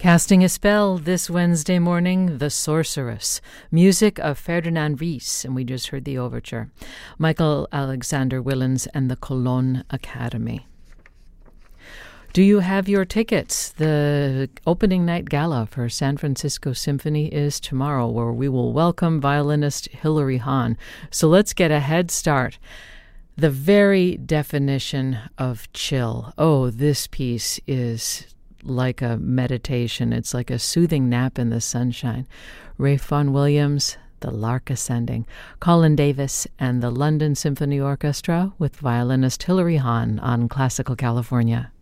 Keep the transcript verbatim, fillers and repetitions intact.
Casting a spell this Wednesday morning, The Sorceress, music of Ferdinand Ries, and we just heard the overture. Michael Alexander Willens and the Cologne Academy. Do you have your tickets? The opening night gala for San Francisco Symphony is tomorrow, where we will welcome violinist Hilary Hahn. So let's get a head start. The very definition of chill. Oh, this piece is like a meditation. It's like a soothing nap in the sunshine. Ralph Vaughan Williams, The Lark Ascending. Colin Davis and the London Symphony Orchestra with violinist Hilary Hahn on Classical California.